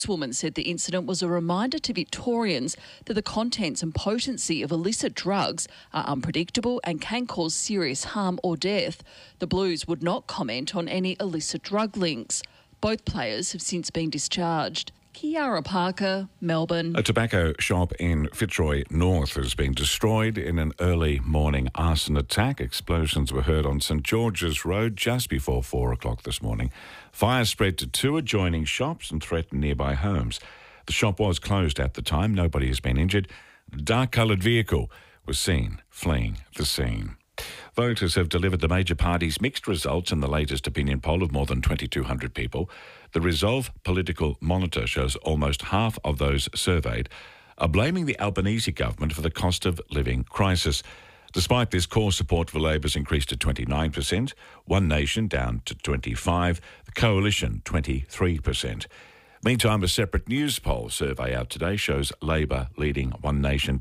spokeswoman said the incident was a reminder to Victorians that the contents and potency of illicit drugs are unpredictable and can cause serious harm or death. The Blues would not comment on any illicit drug links. Both players have since been discharged. Kiara Parker, Melbourne. A tobacco shop in Fitzroy North has been destroyed in an early morning arson attack. Explosions were heard on St George's Road just before 4 o'clock this morning. Fire spread to 2 adjoining shops and threatened nearby homes. The shop was closed at the time. Nobody has been injured. A dark-coloured vehicle was seen fleeing the scene. Voters have delivered the major parties' mixed results in the latest opinion poll of more than 2,200 people. The Resolve Political Monitor shows almost half of those surveyed are blaming the Albanese government for the cost of living crisis. Despite this, core support for Labor's increased to 29%, One Nation down to 25%, the Coalition 23%. Meantime, a separate news poll survey out today shows Labor leading One Nation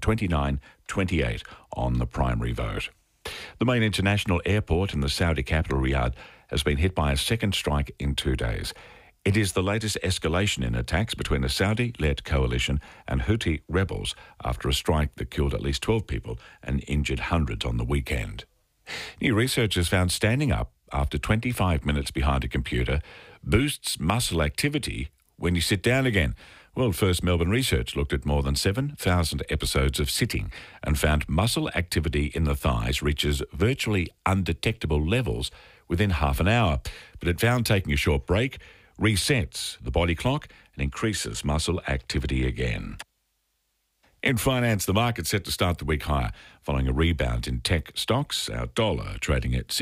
29-28 on the primary vote. The main international airport in the Saudi capital, Riyadh, has been hit by a second strike in 2 days. It is the latest escalation in attacks between the Saudi-led coalition and Houthi rebels after a strike that killed at least 12 people and injured hundreds on the weekend. New research has found standing up after 25 minutes behind a computer boosts muscle activity when you sit down again. World First Melbourne Research looked at more than 7,000 episodes of sitting and found muscle activity in the thighs reaches virtually undetectable levels within half an hour. But it found taking a short break resets the body clock and increases muscle activity again. In finance, the market set to start the week higher following a rebound in tech stocks. Our dollar trading at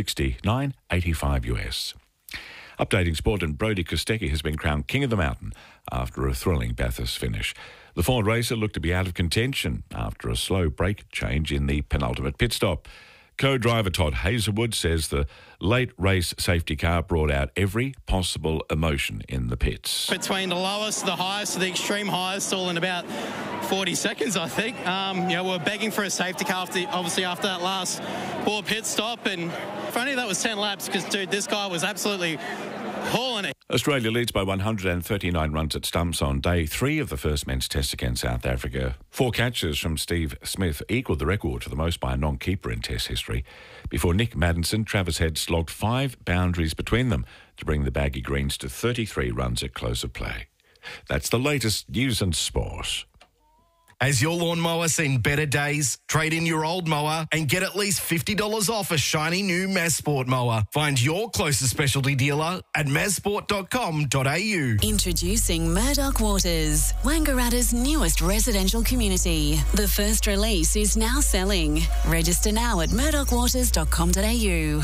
69.85 US. Updating sport, and Brodie Kostecki has been crowned King of the Mountain after a thrilling Bathurst finish. The Ford racer looked to be out of contention after a slow brake change in the penultimate pit stop. Co-driver Todd Hazelwood says the late race safety car brought out every possible emotion in the pits. Between the lowest, the highest, the extreme highest, all in about 40 seconds, I think. We're begging for a safety car, after that last poor pit stop. And if only that was 10 laps, because, dude, this guy was absolutely hauling it. Australia leads by 139 runs at stumps on day 3 of the first men's test against South Africa. 4 catches from Steve Smith equalled the record for the most by a non-keeper in test history. Before Nick Maddinson, Travis Head slogged 5 boundaries between them to bring the Baggy Greens to 33 runs at close of play. That's the latest news and sport. Has your lawnmower seen better days? Trade in your old mower and get at least $50 off a shiny new Mazsport mower. Find your closest specialty dealer at mazsport.com.au. Introducing Murdoch Waters, Wangaratta's newest residential community. The first release is now selling. Register now at murdochwaters.com.au.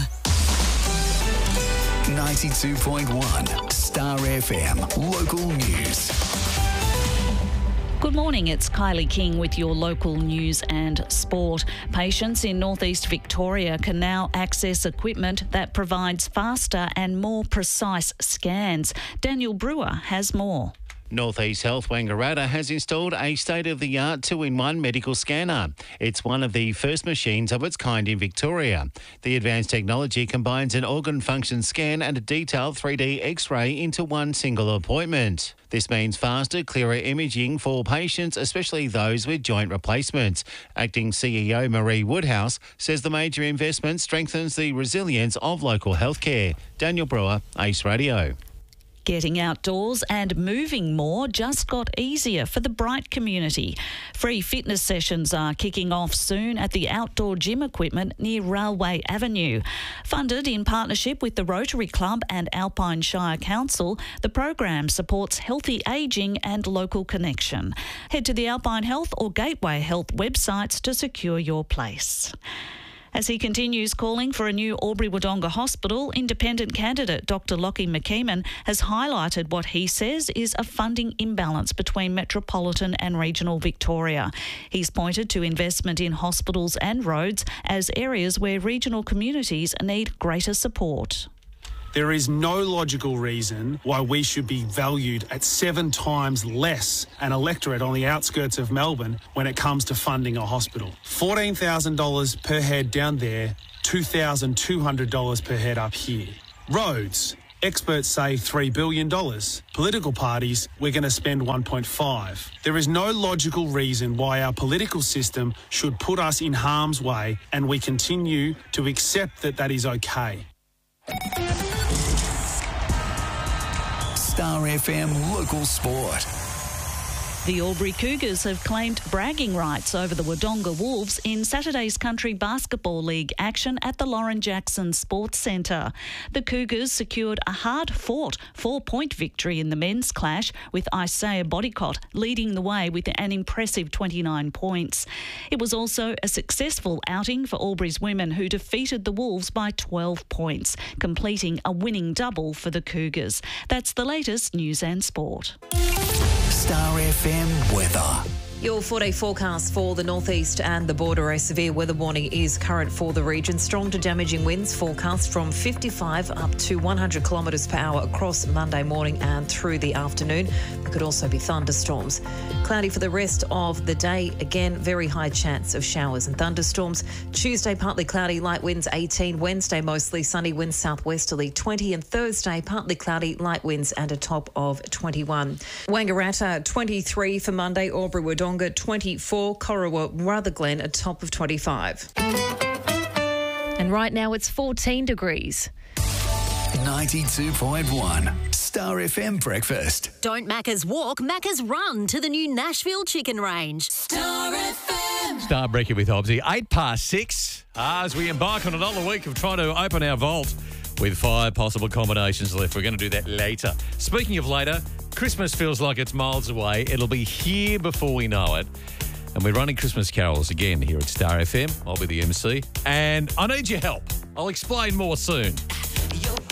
92.1 Star FM Local News. Good morning, it's Kylie King with your local news and sport. Patients in northeast Victoria can now access equipment that provides faster and more precise scans. Daniel Brewer has more. Northeast Health Wangaratta has installed a state-of-the-art 2-in-1 medical scanner. It's one of the first machines of its kind in Victoria. The advanced technology combines an organ function scan and a detailed 3D X-ray into one single appointment. This means faster, clearer imaging for patients, especially those with joint replacements. Acting CEO Marie Woodhouse says the major investment strengthens the resilience of local healthcare. Daniel Brewer, Ace Radio. Getting outdoors and moving more just got easier for the Bright community. Free fitness sessions are kicking off soon at the outdoor gym equipment near Railway Avenue. Funded in partnership with the Rotary Club and Alpine Shire Council, the program supports healthy ageing and local connection. Head to the Alpine Health or Gateway Health websites to secure your place. As he continues calling for a new Albury-Wodonga hospital, independent candidate Dr Lockie McKeeman has highlighted what he says is a funding imbalance between metropolitan and regional Victoria. He's pointed to investment in hospitals and roads as areas where regional communities need greater support. There is no logical reason why we should be valued at 7 times less an electorate on the outskirts of Melbourne when it comes to funding a hospital. $14,000 per head down there, $2,200 per head up here. Roads. Experts say $3 billion. Political parties, we're going to spend $1.5. There is no logical reason why our political system should put us in harm's way, and we continue to accept that that is okay. Star FM Local Sport. The Albury Cougars have claimed bragging rights over the Wodonga Wolves in Saturday's Country Basketball League action at the Lauren Jackson Sports Centre. The Cougars secured a hard-fought 4-point victory in the men's clash, with Isaiah Bodycott leading the way with an impressive 29 points. It was also a successful outing for Albury's women, who defeated the Wolves by 12 points, completing a winning double for the Cougars. That's the latest news and sport. Star FM weather. Your 4-day forecast for the northeast and the border. A severe weather warning is current for the region. Strong to damaging winds forecast from 55 up to 100 kilometres per hour across Monday morning and through the afternoon. There could also be thunderstorms. Cloudy for the rest of the day. Again, very high chance of showers and thunderstorms. Tuesday, partly cloudy, light winds 18. Wednesday, mostly sunny, winds southwesterly 20. And Thursday, partly cloudy, light winds and a top of 21. Wangaratta 23 for Monday. Albury Wodonga 24, Corowa, Rutherglen a top of 25. And right now it's 14 degrees. 92.1 Star FM Breakfast. Don't Macca's walk, Macca's run to the new Nashville Chicken Range. Star FM. Star Breaker with Hobbsy. 6:08 as we embark on another week of trying to open our vault with 5 possible combinations left. We're going to do that later. Speaking of later, Christmas feels like it's miles away. It'll be here before we know it. And we're running Christmas carols again here at Star FM. I'll be the MC. And I need your help. I'll explain more soon.